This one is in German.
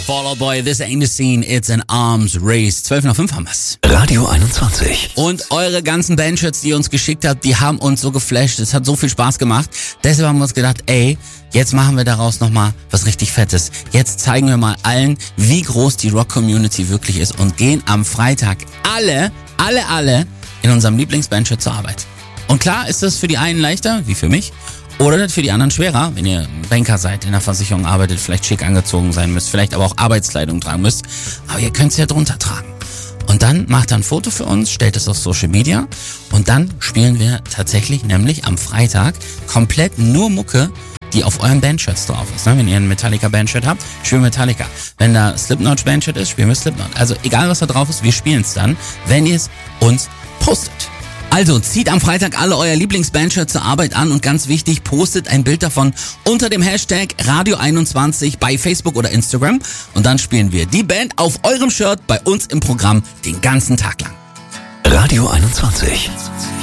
Fall Out Boy, this ain't a scene, it's an arms race. 12:05 haben wir's. Radio 21. Und eure ganzen Bandshirts, die ihr uns geschickt habt, die haben uns so geflasht. Es hat so viel Spaß gemacht. Deshalb haben wir uns gedacht, ey, jetzt machen wir daraus nochmal was richtig Fettes. Jetzt zeigen wir mal allen, wie groß die Rock-Community wirklich ist und gehen am Freitag alle in unserem Lieblingsbandshirt zur Arbeit. Und klar ist das für die einen leichter, wie für mich, oder für die anderen schwerer, wenn ihr Banker seid, in der Versicherung arbeitet, vielleicht schick angezogen sein müsst, vielleicht aber auch Arbeitskleidung tragen müsst. Aber ihr könnt es ja drunter tragen. Und dann macht ihr ein Foto für uns, stellt es auf Social Media und dann spielen wir tatsächlich nämlich am Freitag komplett nur Mucke, die auf euren Bandshirts drauf ist. Wenn ihr ein Metallica-Bandshirt habt, spielen wir Metallica. Wenn da Slipknot-Bandshirt ist, spielen wir Slipknot. Also egal, was da drauf ist, wir spielen es dann, wenn ihr es uns postet. Also zieht am Freitag alle euer Lieblingsbandshirt zur Arbeit an und ganz wichtig, postet ein Bild davon unter dem Hashtag Radio21 bei Facebook oder Instagram und dann spielen wir die Band auf eurem Shirt bei uns im Programm den ganzen Tag lang. Radio 21.